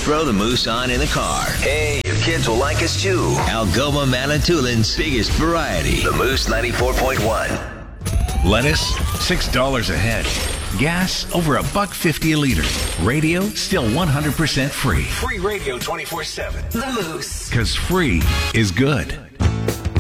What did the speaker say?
throw the Moose on in the car. Hey, your kids will like us too. Algoma Manitoulin's biggest variety. The Moose 94.1. Lettuce, $6 a head. Gas, over $1.50 a liter. Radio, still 100% free. Free radio 24/7. The Moose. Because free is good.